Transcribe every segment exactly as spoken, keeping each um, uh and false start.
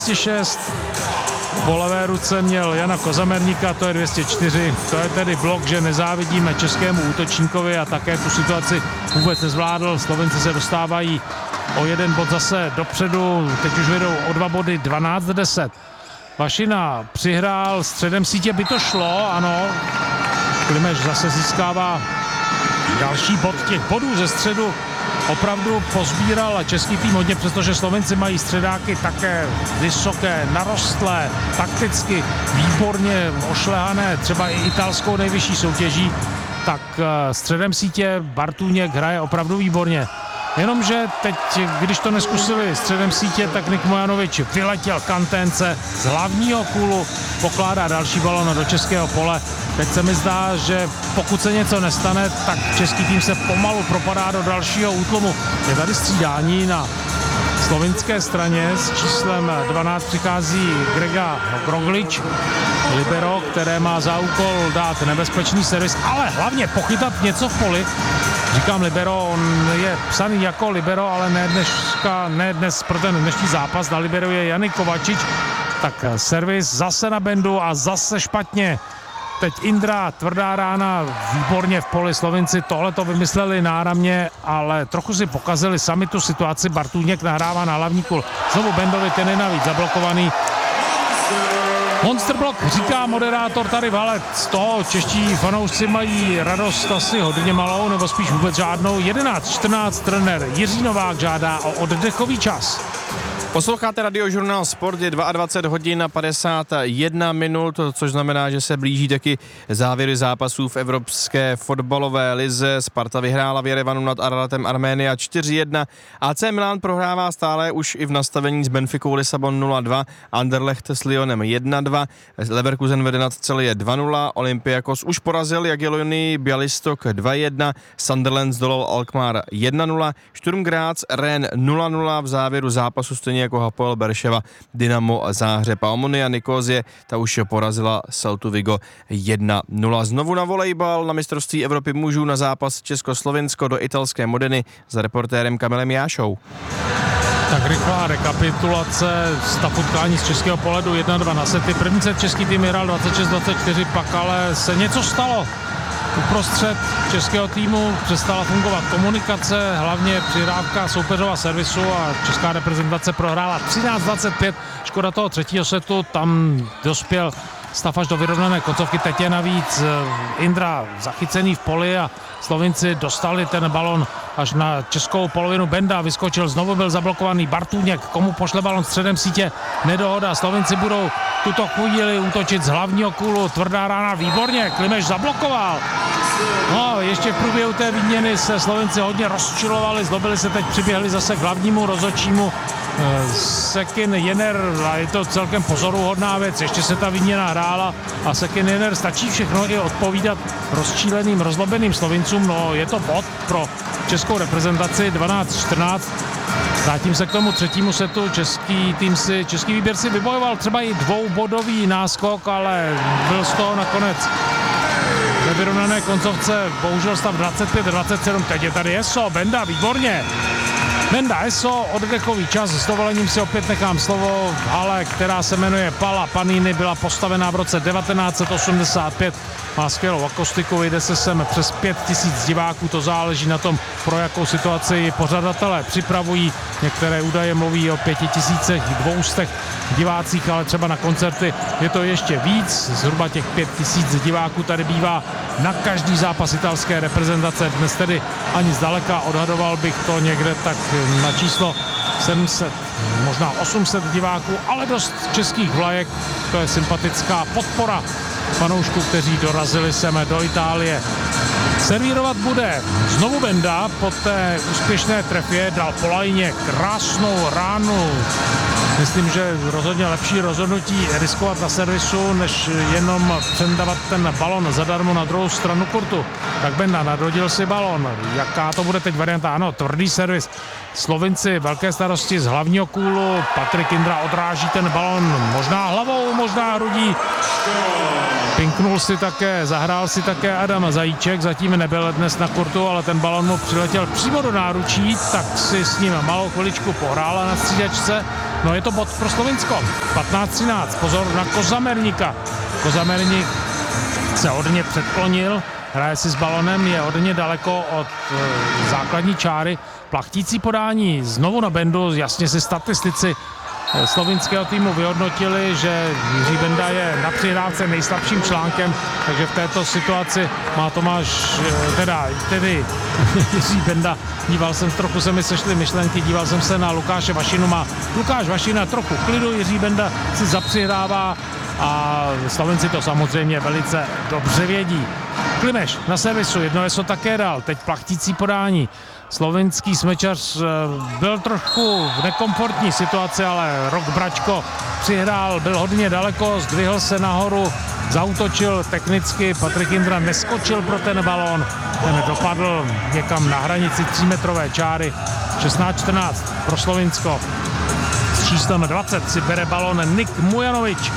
dvě stě šest, po levé ruce měl Jana Kozamerníka, to je dvě stě čtyři, to je tedy blok, že nezávidíme českému útočníkovi a také tu situaci vůbec nezvládl. Slovenci se dostávají o jeden bod zase dopředu, teď už vedou o dva body, dvanáct deset. Vašina přihrál středem sítě, by to šlo, ano. Klimeš zase získává další bod, těch bodů ze středu opravdu pozbíral český tým hodně, přestože Slovenci mají středáky také vysoké, narostlé, takticky výborně ošlehané, třeba i italskou nejvyšší soutěží, tak středem sítě Bartůněk hraje opravdu výborně. Jenomže teď, když to neskusili středem sítě, tak Nik Mojanovič vyletěl kantence z hlavního kůlu, pokládá další balon do českého pole. Teď se mi zdá, že pokud se něco nestane, tak český tým se pomalu propadá do dalšího útlumu. Je tady střídání na slovinské straně s číslem dvanáct přichází Grega Groglič, libero, které má za úkol dát nebezpečný servis, ale hlavně pochytat něco v poli. Říkám libero, on je psaný jako libero, ale ne, dneska, ne dnes pro ten dnešní zápas. Na libero je Jany Kovačič, tak servis zase na Bendu a zase špatně. Teď Indra, tvrdá rána, výborně v poli. Slovinci tohle to vymysleli náramně, ale trochu si pokazili sami tu situaci. Bartůněk nahrává na hlavní kul. Znovu Bendovi, ten je navíc zablokovaný. Monster Block, říká moderátor tady Valet. Z toho čeští fanoušci mají radost asi hodně malou, nebo spíš vůbec žádnou. jedenáct čtrnáct trenér Jiří Novák žádá o oddechový čas. Posloucháte Radiožurnál Sport, je dvacet dva hodin a padesát jedna minut, což znamená, že se blíží taky závěry zápasů v Evropské fotbalové lize. Sparta vyhrála v Jerevanu nad Araratem Arménia čtyři jedna. A C Milan prohrává stále už i v nastavení s Benficou Lisabon nula dva, Anderlecht s Lyonem jedna dva, Leverkusen vede nad Celje dva nula, Olympiakos už porazil Jagiellonii Bialystok dva jedna, Sunderland zdolal Alkmaar jedna nula, Sturm Graz Rennes nula nula, v závěru zápasu stejně jako Hapoel Berševa, Dynamo Záhřeb a Omonia Nikozie, ta už porazila Celtu Vigo jedna nula. Znovu na volejbal, na mistrovství Evropy mužů, na zápas Československo do italské Modeny za reportérem Kamilem Jášou. Tak rychlá rekapitulace stav utkání z českého pohledu jedna dva na sety. První set český tým hrál dvacet šest dvacet čtyři, pak ale se něco stalo. Uprostřed českého týmu přestala fungovat komunikace, hlavně přihrávka soupeřova servisu a česká reprezentace prohrála třináct dvacet pět. Škoda toho třetího setu, tam dospěl stav až do vyrovnané koncovky. Teď je navíc Indra zachycený v poli a Slovinci dostali ten balon až na českou polovinu. Benda vyskočil, znovu byl zablokovaný Bartůněk, komu pošle balon středem sítě, nedohoda. Slovinci budou tuto chvíli útočit z hlavního kůlu, tvrdá rána, výborně, Klimeš zablokoval. No, ještě v průběhu té výměny se Slovenci hodně rozčilovali, zlobili se, teď přiběhli zase k hlavnímu rozhodčímu Sekin Jenner, a je to celkem pozoruhodná věc, ještě se ta výměna hrála a Sekin Jenner stačí všechno i odpovídat rozčíleným, rozlobeným Slovincům. No, je to bod pro českou reprezentaci dvanáct čtrnáct. Vrátím se k tomu třetímu setu, český tým si, český výběr si vybojoval třeba i dvoubodový náskok, ale byl z toho nakonec ve vyrovnané koncovce, bohužel stav dvacet pět dvacet sedm. Teď je tady Eso, Benda, výborně. Benda, Eso, oddechový čas, s dovolením si opět nechám slovo. V hale, která se jmenuje Pala Panini, byla postavená v roce devatenáct set osmdesát pět. Má skvělou akustiku, jde se sem přes pět tisíc diváků, to záleží na tom, pro jakou situaci pořadatelé připravují. Některé údaje mluví o pěti tisícech, dvoustech divácích, ale třeba na koncerty je to ještě víc. Zhruba těch pět tisíc diváků tady bývá na každý zápas italské reprezentace. Dnes tedy ani zdaleka, odhadoval bych to někde tak na číslo sedm set, možná osm set diváků, ale dost českých vlajek. To je sympatická podpora fanoušků, kteří dorazili sem do Itálie. Servírovat bude znovu Benda, po té úspěšné trefě dal po lajně krásnou ránu. Myslím, že rozhodně lepší rozhodnutí riskovat na servisu, než jenom přendavat ten balon zadarmo na druhou stranu kurtu. Tak Benda nadhodil si balon. Jaká to bude teď varianta? Ano, tvrdý servis. Slovinci velké starosti z hlavního kůlu. Patrik Indra odráží ten balon možná hlavou, možná hrudí. Pinknul si také, zahrál si také Adam Zajíček, zatím nebyl dnes na kurtu, ale ten balon mu přiletěl přímo do náručí, tak si s ním malou chviličku pohrála na střídačce. No je to bod pro Slovinsko. patnáct třináct. Pozor na Kozamerníka. Kozamerník se hodně předklonil, hraje si s balonem, je hodně daleko od e, základní čáry. Plachtící podání znovu na Bendu, jasně si statistici e, slovinského týmu vyhodnotili, že Jiří Benda je na přihrávce nejslabším článkem, takže v této situaci má Tomáš, e, teda, tedy Jiří Benda, díval jsem, trochu se mi sešly myšlenky, díval jsem se na Lukáše Vašinu, má Lukáš Vašina trochu klidu, Jiří Benda si zapřihrává a Slovenci to samozřejmě velice dobře vědí. Klimeš na servisu, jedno eso také dal, teď plachtící podání. Slovenský smečař byl trošku v nekomfortní situaci, ale Rok Bračko přihrál, byl hodně daleko, zdvihl se nahoru, zaútočil technicky, Patrik Jindra neskočil pro ten balón, ten dopadl někam na hranici třímetrové čáry. šestnáct čtrnáct pro Slovinsko. S číslem dvacet si bere balón Nik Mujanovič.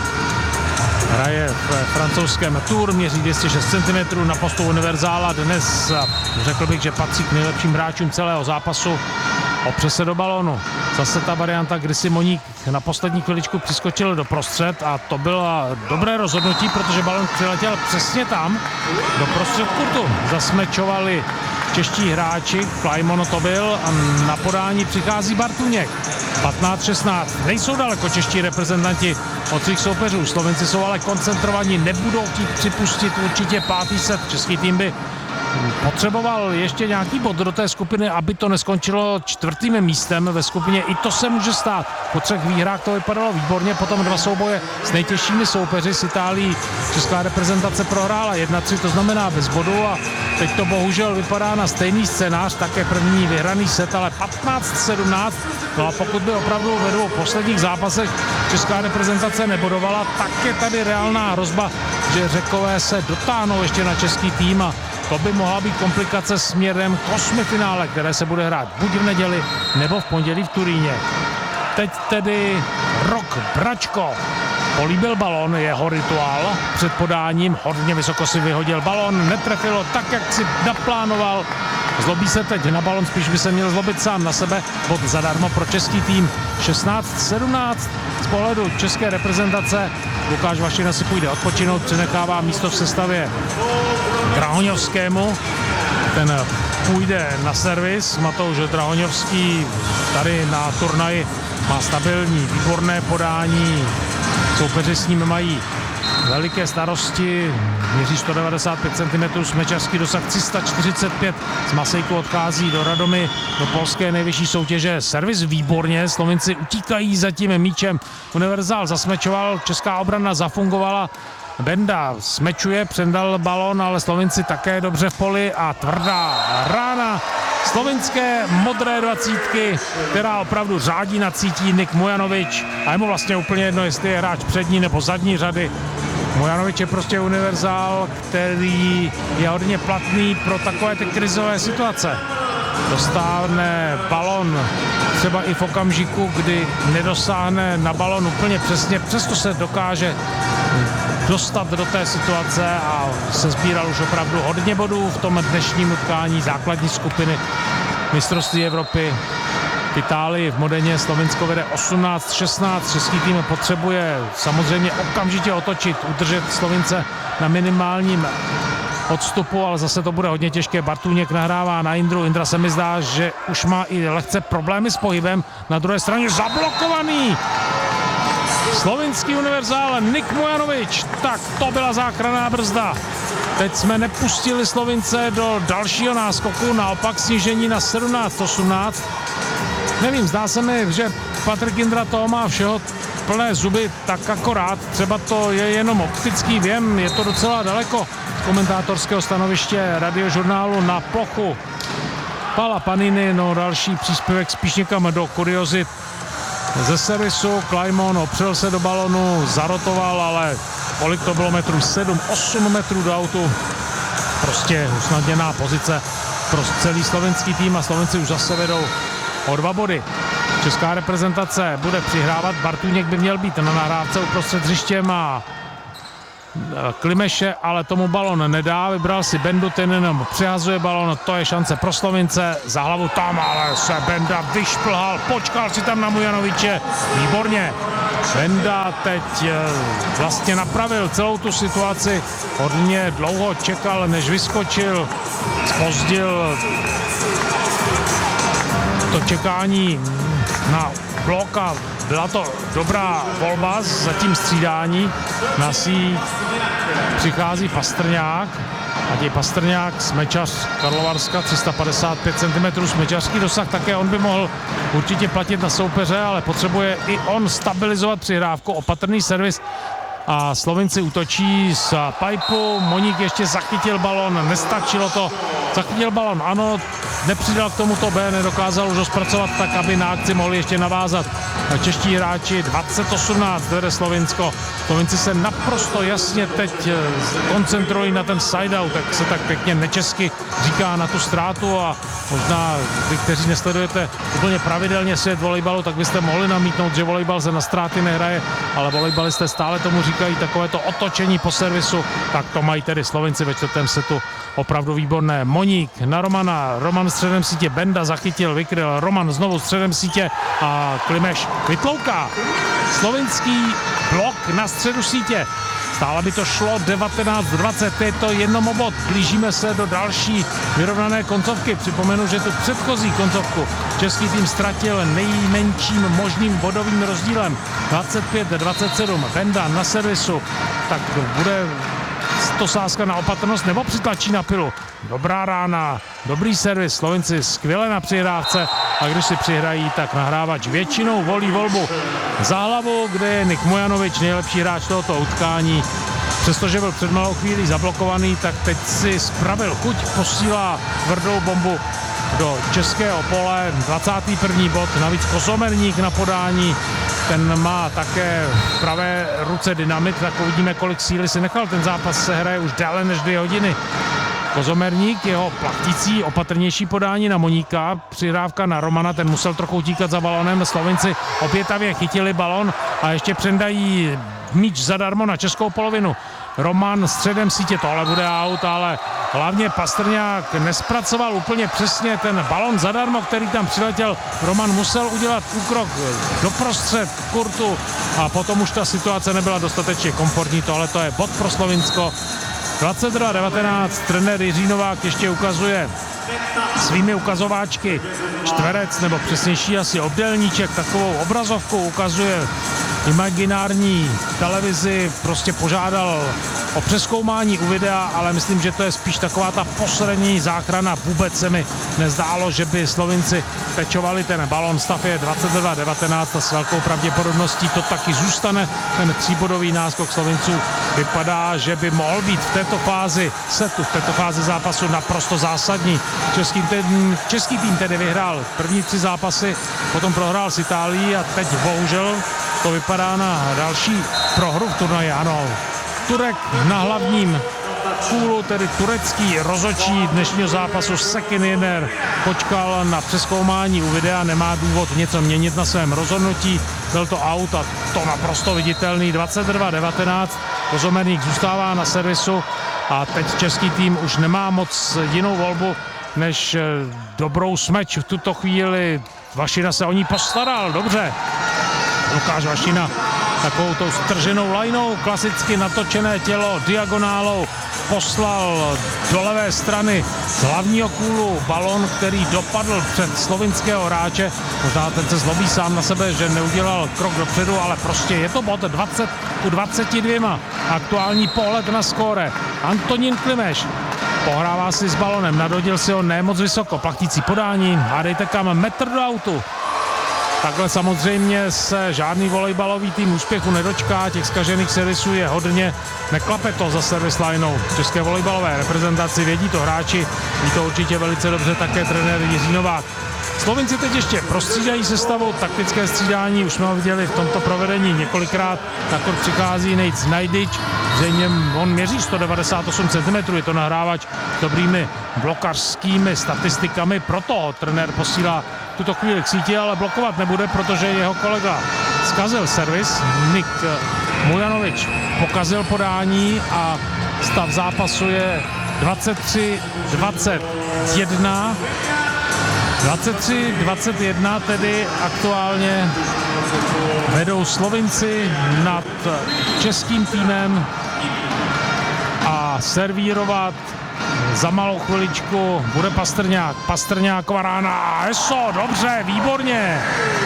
Hraje v francouzském Tour, měří dvě stě šest centimetrů na postu univerzála. Dnes řekl bych, že patří k nejlepším hráčům celého zápasu. Opře se do balónu. Zase ta varianta, kdy si Moník na poslední chviličku přiskočil do prostřed a to bylo dobré rozhodnutí, protože balón přiletěl přesně tam, do prostřed kurtu. Zasmečovali čeští hráči, Klajmon to byl a na podání přichází Bartuněk. patnáct šestnáct. Nejsou daleko čeští reprezentanti od svých soupeřů. Slovenci jsou ale koncentrovaní, nebudou chtít připustit určitě pátý set. Český tým by potřeboval ještě nějaký bod do té skupiny, aby to neskončilo čtvrtým místem ve skupině. I to se může stát. Po třech výhrách to vypadalo výborně, potom dva souboje s nejtěžšími soupeři. S Itálií česká reprezentace prohrála jedna tři, to znamená bez bodu a teď to bohužel vypadá na stejný scénář, také první vyhraný set, ale patnáct sedmnáct. No a pokud by opravdu ve dvou posledních zápasech česká reprezentace nebodovala, tak je tady reálná hrozba, že Řekové se dotáhnou ještě na český tým a to by mohla být komplikace směrem k osmifinále, které se bude hrát buď v neděli nebo v pondělí v Turíně. Teď tedy Rok Bračko políbil balón, jeho rituál před podáním, hodně vysoko si vyhodil balón, netrefilo tak, jak si naplánoval. Zlobí se teď na balón, spíš by se měl zlobit sám na sebe, bod zadarmo pro český tým. šestnáct sedmnáct z pohledu české reprezentace. Lukáš Vašina si půjde odpočinout, přenechává místo v sestavě Drahoňovskému. Ten půjde na servis. Matouš Drahoňovský tady na turnaji má stabilní, výborné podání. Soupeři s ním mají veliké starosti, měří sto devadesát pět centimetrů, smečařský dosah tři sta čtyřicet pět, z Masejku odchází do Radomy, do polské nejvyšší soutěže. Servis výborně, Slovenci utíkají za tím míčem, univerzál zasmečoval, česká obrana zafungovala, Benda smečuje, přendal balón, ale Slovenci také dobře v poli a tvrdá rána slovinské modré dvacítky, která opravdu řádí na cítí Nik Mujanovič a je mu vlastně úplně jedno, jestli je hráč přední nebo zadní řady. Mujanovič je prostě univerzál, který je hodně platný pro takové ty krizové situace. Dostávne balon třeba i v okamžiku, kdy nedosáhne na balon úplně přesně, přesto se dokáže dostat do té situace a se sbíral už opravdu hodně bodů v tom dnešním utkání základní skupiny mistrovství Evropy. V Itálii v Modeně Slovinsko vede osmnáct šestnáct, český tým potřebuje samozřejmě okamžitě otočit, udržet Slovince na minimálním odstupu, ale zase to bude hodně těžké. Bartůněk nahrává na Indru, Indra se mi zdá, že už má i lehce problémy s pohybem, na druhé straně zablokovaný slovinský univerzál Nik Mujanovič, tak to byla záchranná brzda. Teď jsme nepustili Slovince do dalšího náskoku, naopak snížení na sedmnáct osmnáct. Nevím, zdá se mi, že Patrik Jindra toho má všeho plné zuby tak akorát, třeba to je jenom optický věm, je to docela daleko z komentátorského stanoviště radiožurnálu na plochu Pala Paniny, no další příspěvek spíš někam do kuriozit. Ze servisu Klajmon opřel se do balonu, zarotoval, ale kolik to bylo metrů? sedm osm metrů do autu. Prostě usnadněná pozice pro celý slovenský tým a Slovenci už zase vedou o dva body. Česká reprezentace bude přihrávat, Bartůněk by měl být na nahrávce uprostřed hřiště, má Klimeše, ale tomu balon nedá, vybral si Bendu, ten jenom přihazuje balon, to je šance pro Slovince, za hlavu tam, ale se Benda vyšplhal, počkal si tam na Mujanoviče, výborně. Benda teď vlastně napravil celou tu situaci, hodně dlouho čekal, než vyskočil, zpozdil to čekání na blok a byla to dobrá volba za tím střídání. Na síť přichází Pastrňák. Matěj Pastrňák, smečař Karlovarska, tři sta padesát pět centimetrů smečařský dosah, také on by mohl určitě platit na soupeře, ale potřebuje i on stabilizovat přihrávku, opatrný servis. A Slovinci útočí z pajpu, Moník ještě zachytil balon, nestačilo to, zachytil balon, ano, nepřidal k tomuto B, nedokázal už ho zpracovat tak, aby na akci mohli ještě navázat. Čeští hráči dvacet osmnáct vede Slovinsko. Slovinci se naprosto jasně teď koncentrují na ten side-out, tak se tak pěkně nečesky říká, na tu ztrátu, a možná vy, kteří nesledujete úplně pravidelně svět volejbalu, tak byste mohli namítnout, že volejbal se na ztráty nehraje, ale volejbalisté stále tomu říkají takovéto otočení po servisu, tak to mají tedy Slovinci ve čtvrtém setu opravdu výborné. Moník na Romana, Roman středem sítě, Benda zachytil, vykryl, Roman znovu středem sítě a Klimeš vytlouká. Slovinský blok na středu sítě. Stále by to šlo devatenáct dvacet, je to jenom obod. Blížíme se do další vyrovnané koncovky. Připomenu, že tu předchozí koncovku český tým ztratil nejmenším možným bodovým rozdílem. dvacet pět dvacet sedm, Benda na servisu. Tak bude to sázka na opatrnost, nebo přitlačí na pilu. Dobrá rána, dobrý servis, Slovinci skvěle na přihrávce, a když si přihrají, tak nahrávač většinou volí volbu za hlavu, kde je Nik Mujanovič, nejlepší hráč tohoto utkání. Přestože byl před malou chvílí zablokovaný, tak teď si spravil chuť, posílá tvrdou bombu do českého pole. dvacátý první bod, navíc Kozomerník na podání, ten má také v pravé ruce dynamit, tak uvidíme, kolik síly si nechal. Ten zápas se hraje už déle než dvě hodiny. Kozomerník, jeho plachtící, opatrnější podání na Moníka, přihrávka na Romana, ten musel trochu utíkat za balonem, Slovinci opětavě chytili balon a ještě přendají míč zadarmo na českou polovinu. Roman středem sítě, tohle bude out, ale hlavně Pastrňák nespracoval úplně přesně ten balon zadarmo, který tam přiletěl. Roman musel udělat úkrok doprostřed kurtu a potom už ta situace nebyla dostatečně komfortní. Tohle to je bod pro Slovinsko. dvacet dva devatenáct, trenér Jiří Novák ještě ukazuje svými ukazováčky čtverec, nebo přesnější asi obdélníček, takovou obrazovku ukazuje imaginární televizi, prostě požádal o přezkoumání u videa, ale myslím, že to je spíš taková ta poslední záchrana. Vůbec se mi nezdálo, že by Slovinci pečovali ten balon. Stav je dvacet dva devatenáct a s velkou pravděpodobností to taky zůstane. Ten tříbodový náskok Slovinců vypadá, že by mohl být v této fázi setu, v této fázi zápasu naprosto zásadní. Český tým, český tým tedy vyhrál první tři zápasy, potom prohrál s Itálií a teď bohužel to vypadá na další prohru v turnaji. Ano, Turek na hlavním kůlu, tedy turecký rozhodčí dnešního zápasu Sekin Yener počkal na přezkoumání u videa, nemá důvod něco měnit na svém rozhodnutí, byl to out a to naprosto viditelný. Dvacet dva devatenáct, Kozomerník zůstává na servisu a teď český tým už nemá moc jinou volbu než dobrou smeč v tuto chvíli. Vašina se o ní postaral, dobře. Lukáš Vašina takovou tou strženou lajnou, klasicky natočené tělo diagonálou poslal do levé strany z hlavního kůlu balon, který dopadl před slovinského hráče. Možná ten se zlobí sám na sebe, že neudělal krok dopředu, ale prostě je to bod dvacet ku dvaceti dvěma. Aktuální pohled na skóre. Antonín Klimeš pohrává si s balonem, nadhodil si ho ne moc vysoko, plachtící podání a dejte kam metr do autu. Takhle samozřejmě se žádný volejbalový tým úspěchu nedočká, těch zkažených servisů je hodně, neklape to za service lineou. České volejbalové reprezentaci vědí to hráči, ví to určitě velice dobře také trenér Jiří Novák. Slovinci teď ještě prostřídají sestavu, taktické střídání, už jsme ho viděli v tomto provedení několikrát, takhle přichází Nejc Najdič, zřejmě on měří sto devadesát osm centimetrů, je to nahrávač s dobrými blokařskými statistikami, proto trenér posílá tuto chvíli k síti, ale blokovat nebude, protože jeho kolega z zkazil servis. Nik Mujanovič pokazil podání a stav zápasu je dvacet tři dvacet jedna. dvacet tři dvacet jedna tedy aktuálně vedou Slovinci nad českým týmem a servírovat za malou chviličku bude Pastrňák. Pastrňáková rána. Eso, dobře, výborně.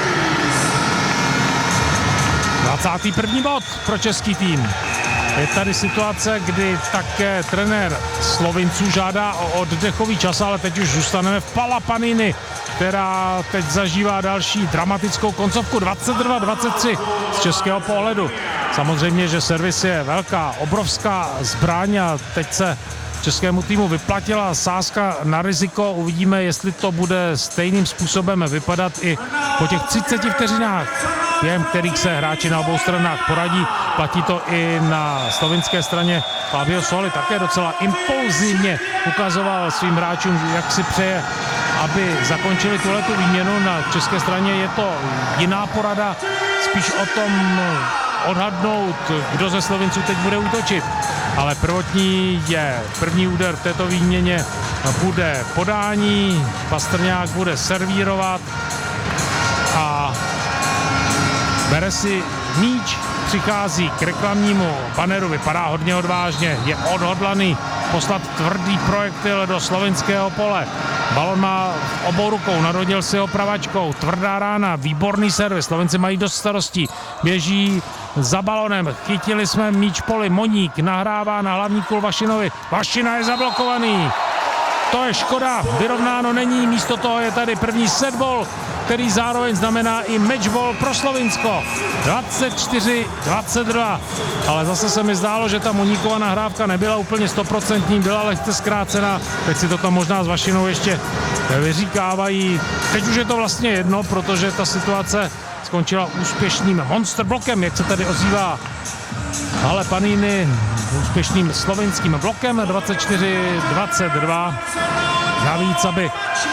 dvacátý první bod pro český tým. Je tady situace, kdy také trenér Slovinců žádá o oddechový čas, ale teď už zůstaneme v Pala Panini, která teď zažívá další dramatickou koncovku dvacet dva dvacet tři z českého pohledu. Samozřejmě, že servis je velká, obrovská zbraň a teď se českému týmu vyplatila sázka na riziko. Uvidíme, jestli to bude stejným způsobem vypadat i po těch třiceti vteřinách, během kterých se hráči na obou stranách poradí. Platí to i na slovinské straně. Fabio Soli také docela impulzivně ukazoval svým hráčům, jak si přeje, aby zakončili tuhletu výměnu. Na české straně je to jiná porada, spíš o tom odhadnout, kdo ze Slovinců teď bude útočit. Ale prvotní je první úder v této výměně, bude podání, Pastrňák bude servírovat a bere si míč, přichází k reklamnímu baneru, vypadá hodně odvážně, je odhodlaný poslat tvrdý projektil do slovinského pole. Balon má obou rukou, narodil si ho pravačkou, tvrdá rána, výborný servis, Slovenci mají dost starostí, běží za balonem, chytili jsme míč poli, Moník nahrává na hlavní kul Vašinovi, Vašina je zablokovaný, to je škoda, vyrovnáno není, místo toho je tady první setball, který zároveň znamená i matchball pro Slovinsko. dvacet čtyři dvacet dva. Ale zase se mi zdálo, že ta Moníkova nahrávka nebyla úplně stoprocentní, byla lehce zkrácená. Teď si to tam možná s Vašinou ještě vyříkávají. Teď už je to vlastně jedno, protože ta situace skončila úspěšným monster blokem, jak se tady ozývá ale Panini, úspěšným slovinským blokem dvacet čtyři dvacet dva. Navíc, aby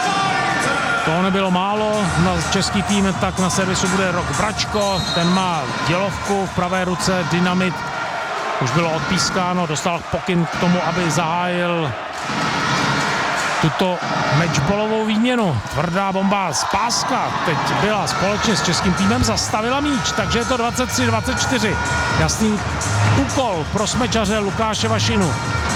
to nebylo málo, na český tým, tak na servisu bude Rok Bračko, ten má dělovku v pravé ruce, dynamit, už bylo odpískáno, dostal pokyn k tomu, aby zahájil tuto matchballovou výměnu. Tvrdá bomba z páska, teď byla společně s českým týmem, zastavila míč, takže je to dvacet tři dvacet čtyři. Jasný úkol pro smečaře Lukáše Vašinu,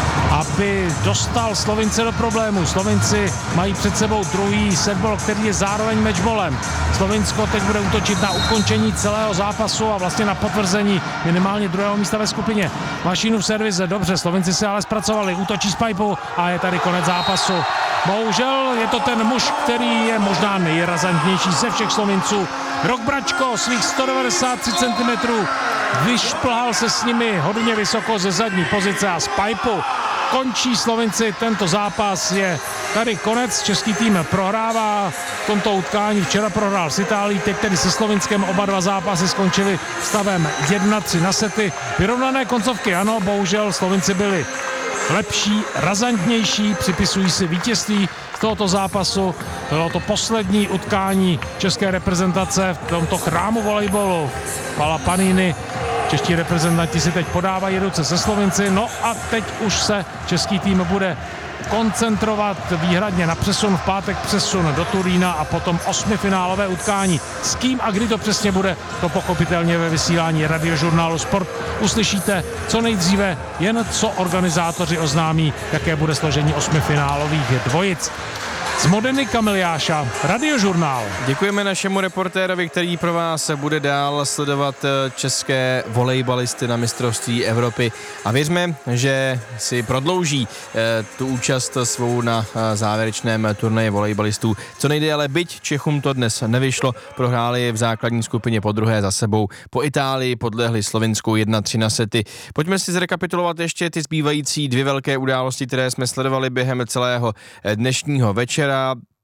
aby dostal Slovince do problému. Slovinci mají před sebou druhý setball, který je zároveň matchballem. Slovinsko teď bude útočit na ukončení celého zápasu a vlastně na potvrzení minimálně druhého místa ve skupině. Vašinův servis, dobře, Slovinci se ale zpracovali, útočí z pipeu a je tady konec zápasu. Bohužel je to ten muž, který je možná nejrazantnější ze všech Slovinců. Rok Bračko, svých sto devadesát tři centimetrů, vyšplhal se s nimi hodně vysoko ze zadní pozice a z pipeu končí Slovinci tento zápas, je tady konec, český tým prohrává v tomto utkání, včera prohrál s Itálií, teď tedy se Slovinskem, oba dva zápasy skončily stavem jedna tři na sety, vyrovnané koncovky, ano, bohužel Slovinci byli lepší, razantnější, připisují si vítězství z tohoto zápasu, bylo to poslední utkání české reprezentace v tomto chrámu volejbolu, Pala Panini. Čeští reprezentanti si teď podávají ruce se Slovinci, no a teď už se český tým bude koncentrovat výhradně na přesun, v pátek přesun do Turína a potom osmifinálové utkání. S kým a kdy to přesně bude, to pochopitelně ve vysílání radiožurnálu Sport uslyšíte co nejdříve, jen co organizátoři oznámí, jaké bude složení osmifinálových dvojic. Z Modeny Kamiliáša, Radiožurnál. Děkujeme našemu reportérovi, který pro vás bude dál sledovat české volejbalisty na mistrovství Evropy a věřme, že si prodlouží eh, tu účast svou na eh, závěrečném turnaji volejbalistů. Co nejde, ale byť Čechům to dnes nevyšlo, prohráli v základní skupině po druhé za sebou. Po Itálii podlehli Slovinsku jedna tři na sety. Pojďme si zrekapitulovat ještě ty zbývající dvě velké události, které jsme sledovali během celého dnešního večera.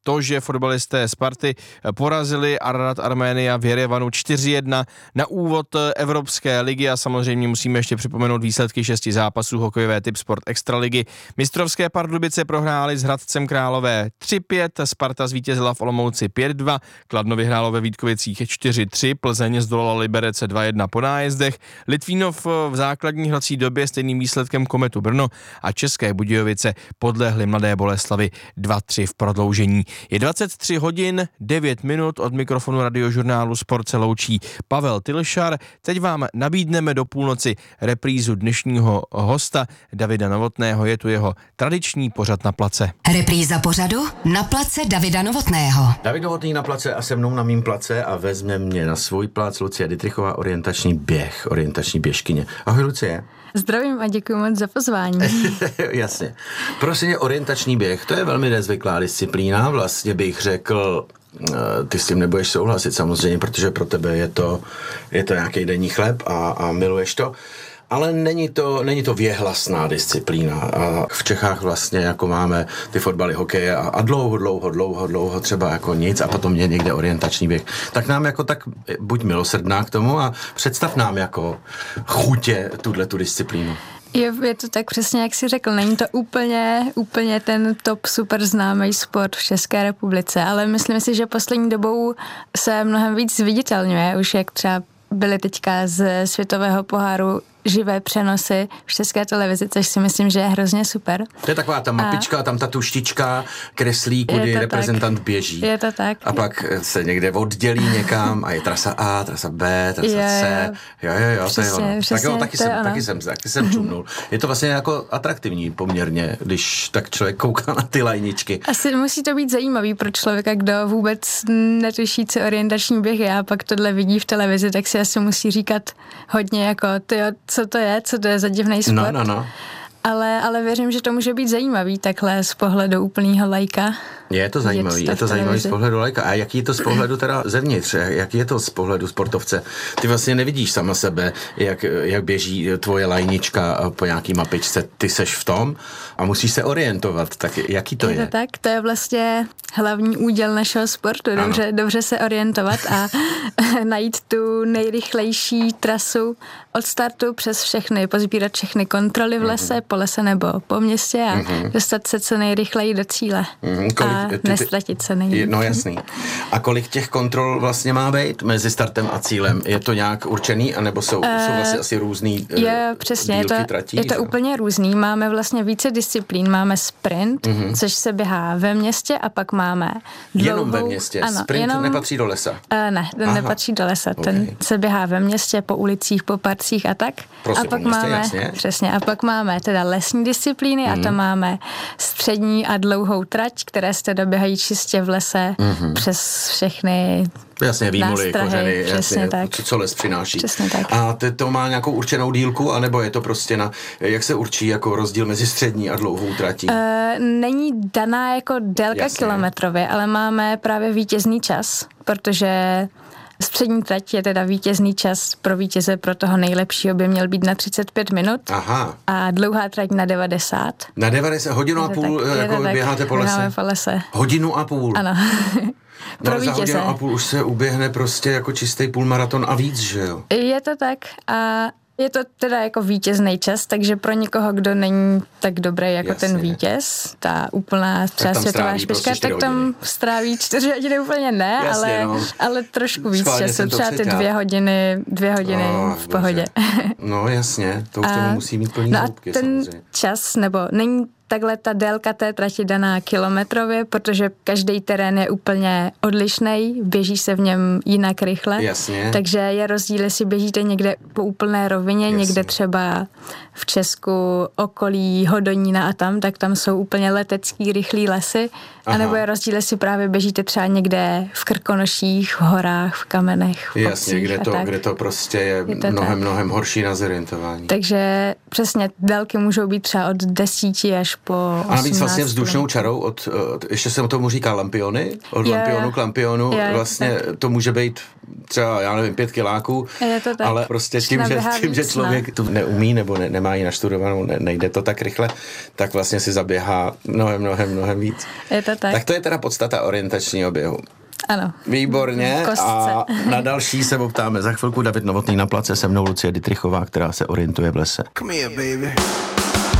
to, že fotbalisté Sparty porazili Ararat Arménia v Jerevanu čtyři jedna na úvod Evropské ligy a samozřejmě musíme ještě připomenout výsledky šesti zápasů hokejové Tipsport Extraligy. Mistrovské Pardubice prohráli s Hradcem Králové tři pět, Sparta zvítězila v Olomouci pět dva, Kladno vyhrálo ve Vítkovicích čtyři tři, Plzeň zdolala Liberec dva jedna po nájezdech, Litvínov v základní hrací době stejným výsledkem Kometu Brno a České Budějovice podlehly Mladé Boleslavi dva tři v prodloužení. Je dvacet tři hodin devět minut, od mikrofonu Radiožurnálu Sport se loučí Pavel Tilšar. Teď vám nabídneme do půlnoci reprízu dnešního hosta Davida Novotného, je tu jeho tradiční pořad Na place. Repríza pořadu Na place Davida Novotného. David Novotný na place a se mnou na mým place a vezme mě na svůj plac Lucie Dittrichová, orientační běh, orientační běžkyně. Ahoj Lucie. Zdravím a děkuji moc za pozvání. Jasně. Prosím mě, orientační běh, to je velmi nezvyklá disciplína, vlastně bych řekl, ty s tím nebudeš souhlasit samozřejmě, protože pro tebe je to, je to nějaký denní chleb a, a miluješ to. Ale není to, není to věhlasná disciplína. A v Čechách vlastně jako máme ty fotbaly, hokeje a, a dlouho, dlouho, dlouho, dlouho třeba jako nic a potom je někde orientační běh. Tak nám jako tak buď milosrdná k tomu a představ nám jako chutě tuhletu disciplínu. Je, je to tak přesně, jak jsi řekl, není to úplně, úplně ten top super známý sport v České republice, ale myslím si, že poslední dobou se mnohem víc zviditelňuje, už jak třeba byly teďka z světového poháru živé přenosy v České televizi, což si myslím, že je hrozně super. To je taková ta mapička, a tam ta tuštička kreslí, kudy reprezentant tak. běží. Je to tak. A pak se někde oddělí někam a je trasa A, trasa B, trasa jo, C. Jo, jo, jo, přesně, to je ono. Přesně, tak jo, taky, to jsem, je taky, jsem, taky jsem čumnul. Je to vlastně jako atraktivní poměrně, když tak člověk kouká na ty lajničky. Asi musí to být zajímavý pro člověka, kdo vůbec netuší, co orientační běh je a pak tohle vidí v televizi, tak si asi musí říkat hodně jako, tyjo, co to je, co to je za divnej sport. No, no, no. Ale, ale věřím, že to může být zajímavý takhle z pohledu úplného lajka. Je to zajímavý, je to zajímavý z pohledu lajka. A jaký je to z pohledu teda zevnitř? Jaký je to z pohledu sportovce? Ty vlastně nevidíš sama sebe, jak, jak běží tvoje lajnička po nějaký mapičce. Ty seš v tom a musíš se orientovat. Tak jaký to je? Je to tak, to je vlastně hlavní úděl našeho sportu. Dobře, dobře se orientovat a najít tu nejrychlejší trasu od startu přes všechny, pozbírat všechny kontroly v lese, mm-hmm. po lese nebo po městě a mm-hmm. dostat se co nejrychleji do cíle. Mm-hmm. Kolik, a ty, ty, nestratit se nejvíc. No jasný. A kolik těch kontrol vlastně má být mezi startem a cílem? Je to nějak určený, anebo jsou, uh, jsou vlastně asi různý uh, je, přesně, dílky je to, tratí? Je to úplně různý. Máme vlastně více disciplín. Máme sprint, mm-hmm. což se běhá ve městě a pak máme dlouhou... Jenom ve městě? Ano, sprint jenom, nepatří do lesa? Uh, ne, ten Aha. nepatří do lesa. Okay. Ten se běhá ve městě, po ulicích, po parcích a tak. Prostě a pak městě, máme, jasně. Přesně, a pak máme teda lesní disciplíny mm-hmm. a to máme střední a dlouhou trať, které se teda běhají čistě v lese mm-hmm. přes všechny jasně, výmoly, nástrahy, kořeny, jasně, tak. Co, co les přináší. Přesně tak. A te, to má nějakou určenou dílku, anebo je to prostě na, jak se určí jako rozdíl mezi střední a dlouhou tratí? Uh, není daná jako délka jasně. kilometrově, ale máme právě vítězný čas, protože střední trať je teda vítězný čas pro vítěze, pro toho nejlepšího by měl být na třicet pět minut. Aha. A dlouhá trať na devadesát. Na devadesát, hodinu a půl tak, jako běháte po lese? po lese. Hodinu a půl? Ano. No, pro za vítěze. hodinu a půl už se uběhne prostě jako čistý půlmaraton a víc, že jo? Je to tak a je to teda jako vítězný čas, takže pro někoho, kdo není tak dobrý jako jasně. ten vítěz, ta úplná třeba světová špička, prostě tak tam stráví čtyři hodiny úplně ne, jasně, ale, no. ale trošku víc Schválně času, třeba ty dvě hodiny, dvě hodiny oh, v pohodě. No jasně, to už tomu musí mít plný no hloubky, ten samozřejmě. Čas, nebo není takhle ta délka té trati daná kilometrově, protože každý terén je úplně odlišnej, běží se v něm jinak rychle. Jasně. Takže je rozdíl, jestli běžíte někde po úplné rovině, jasně. někde třeba v Česku okolí Hodonína a tam, tak tam jsou úplně letecký rychlý lesy. Aha. A nebo je rozdíl, jestli právě běžíte třeba někde v Krkonoších, v horách, v kamenech, v jasně, kde to, kde to prostě je, je to mnohem, tak. mnohem horší na zorientování. Takže přesně délky můžou být třeba od desíti až po A navíc vlastně osmnáct vzdušnou kilometrů. čarou od, od, ještě se tomu říká lampiony, od Jo, lampionu jo. k lampionu, Jo, jo, vlastně to může být třeba, já nevím, pět kiláků, Je to tak. ale prostě Už tím, že, naběhá tím, že víc, člověk to neumí nebo ne, nemá ji naštudovanou, ne, nejde to tak rychle, tak vlastně si zaběhá mnohem, mnohem, mnohem víc. Je to tak. Tak to je teda podstata orientačního běhu. Ano. Výborně V kostce. a na další se poptáme za chvilku. David Novotný na place, se mnou Lucie Dittrichová, která se orientuje v lese. Come here, baby.